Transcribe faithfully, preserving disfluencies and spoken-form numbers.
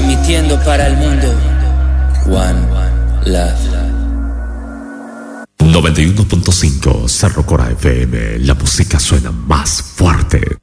emitiendo para el mundo. One Love. noventa y uno punto cinco Cerro Cora F M. La música suena más fuerte.